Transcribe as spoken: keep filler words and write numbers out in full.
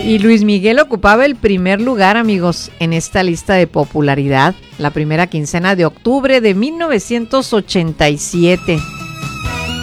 Y Luis Miguel ocupaba el primer lugar, amigos, en esta lista de popularidad, la primera quincena de octubre de mil novecientos ochenta y siete.